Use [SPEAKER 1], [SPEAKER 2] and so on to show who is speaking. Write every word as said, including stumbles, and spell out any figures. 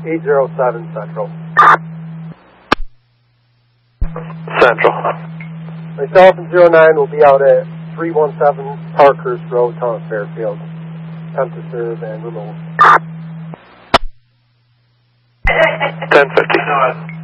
[SPEAKER 1] eight zero seven Central.
[SPEAKER 2] Central.
[SPEAKER 1] Myself and zero nine will be out at three one seven Parkhurst Road, Town of Fairfield. Attempt to serve and remove.
[SPEAKER 2] ten fifty.